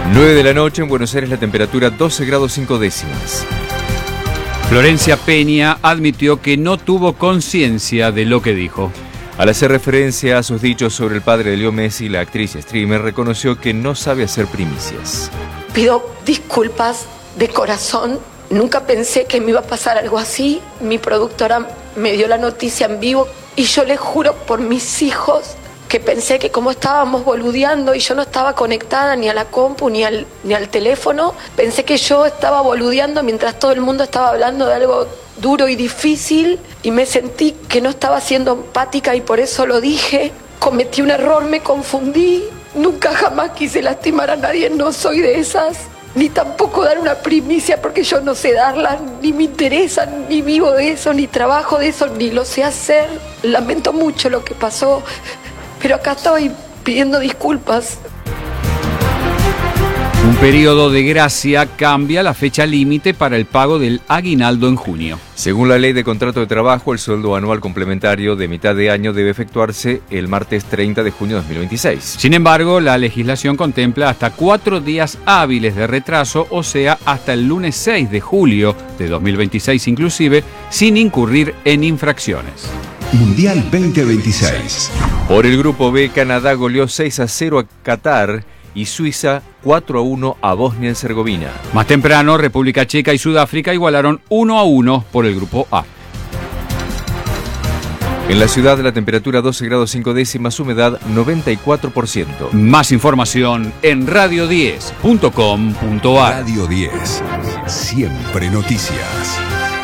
9 de la noche en Buenos Aires, la temperatura 12 grados 5 décimas. Florencia Peña admitió que no tuvo conciencia de lo que dijo. Al hacer referencia a sus dichos sobre el padre de Leo Messi, la actriz y streamer reconoció que no sabe hacer primicias. Pido disculpas de corazón. Nunca pensé que me iba a pasar algo así. Mi productora me dio la noticia en vivo y yo les juro por mis hijos que pensé que como estábamos boludeando y yo no estaba conectada ni a la compu ni al teléfono, pensé que yo estaba boludeando mientras todo el mundo estaba hablando de algo duro y difícil y me sentí que no estaba siendo empática y por eso lo dije. Cometí un error, me confundí. Nunca jamás quise lastimar a nadie, no soy de esas. Ni tampoco dar una primicia porque yo no sé darla, ni me interesa, ni vivo de eso, ni trabajo de eso, ni lo sé hacer. Lamento mucho lo que pasó, pero acá estoy pidiendo disculpas. Un periodo de gracia cambia la fecha límite para el pago del aguinaldo en junio. Según la ley de contrato de trabajo, el sueldo anual complementario de mitad de año debe efectuarse el martes 30 de junio de 2026. Sin embargo, la legislación contempla hasta 4 días hábiles de retraso, o sea, hasta el lunes 6 de julio de 2026 inclusive, sin incurrir en infracciones. Mundial 2026. Por el grupo B, Canadá goleó 6-0 a Qatar y Suiza 4-1 a Bosnia-Herzegovina. Más temprano, República Checa y Sudáfrica igualaron 1-1 por el grupo A. En la ciudad, la temperatura 12 grados 5 décimas, humedad 94%. Más información en radio10.com.ar. Radio 10. Siempre noticias.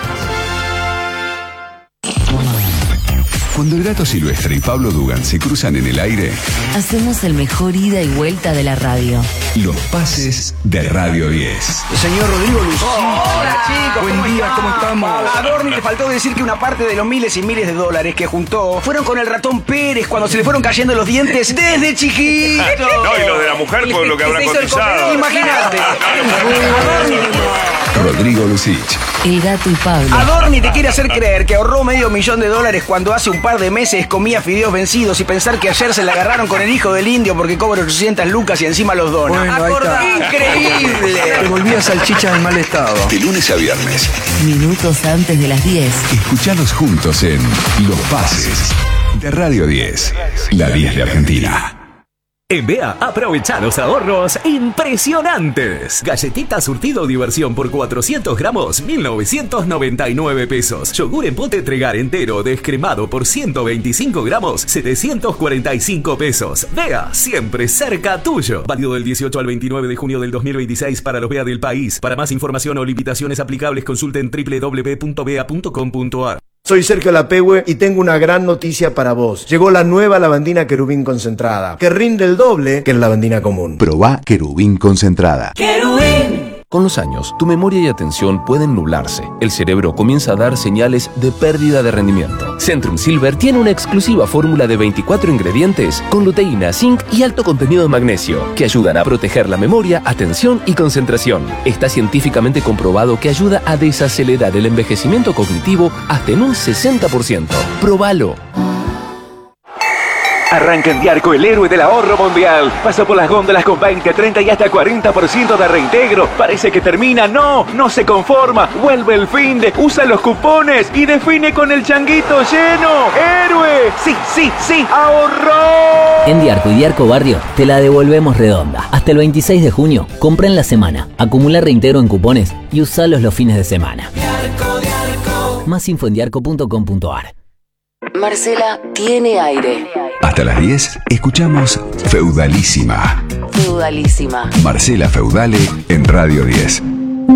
Cuando el Gato Silvestre y Pablo Dugan se cruzan en el aire, hacemos el mejor ida y vuelta de la radio. Los pases de Radio 10. Señor Rodrigo Luz. Hola chicos, buen día, ¿cómo estamos? A Dorni le faltó decir que una parte de los miles y miles de dólares que juntó fueron con el ratón Pérez cuando se le fueron cayendo los dientes desde chiquito. No, y los de la mujer por lo que habrá cotizado. Imagínate. Rodrigo Lucich. El Gato y Pablo. Adorni te quiere hacer creer que ahorró $500,000 cuando hace un par de meses comía fideos vencidos y pensar que ayer se la agarraron con el hijo del indio porque cobra 800 lucas y encima los dona. Bueno, ¡Increíble! Te volví a salchicha en mal estado. De lunes a viernes. Minutos antes de las 10. Escuchanos juntos en Los Pases de Radio 10. La 10 de Argentina. En BEA, aprovecha los ahorros impresionantes. Galletita surtido diversión por 400 gramos, 1.999 pesos. Yogur en pote Tregar entero descremado por 125 gramos, 745 pesos. BEA, siempre cerca tuyo. Válido del 18 al 29 de junio del 2026 para los BEA del país. Para más información o limitaciones aplicables, consulten www.bea.com.ar. Soy Sergio Lapehue y tengo una gran noticia para vos. Llegó la nueva lavandina Querubín concentrada, que rinde el doble que la lavandina común. Probá Querubín concentrada. ¡Querubín! Con los años, tu memoria y atención pueden nublarse. El cerebro comienza a dar señales de pérdida de rendimiento. Centrum Silver tiene una exclusiva fórmula de 24 ingredientes con luteína, zinc y alto contenido de magnesio que ayudan a proteger la memoria, atención y concentración. Está científicamente comprobado que ayuda a desacelerar el envejecimiento cognitivo hasta en un 60%. ¡Próbalo! Arranca en Diarco el héroe del ahorro mundial. Pasa por las góndolas con 20, 30 y hasta 40% de reintegro. Parece que termina. No se conforma. Vuelve el finde, usa los cupones y define con el changuito lleno. ¡Héroe! Sí, ahorró. En Diarco y Diarco Barrio te la devolvemos redonda. Hasta el 26 de junio, compra en la semana, acumula reintegro en cupones y usalos los fines de semana. Diarco. Más info en diarco.com.ar. Marcela tiene aire. Hasta las 10 escuchamos Feudalísima. Feudalísima. Marcela Feudale en Radio 10.